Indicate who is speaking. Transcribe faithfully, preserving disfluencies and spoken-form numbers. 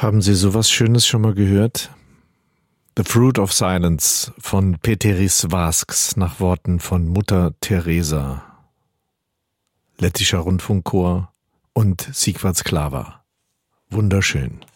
Speaker 1: Haben Sie sowas Schönes schon mal gehört? The Fruit of Silence von Peteris Vasks nach Worten von Mutter Teresa. Lettischer Rundfunkchor und Sigvard Sklava. Wunderschön.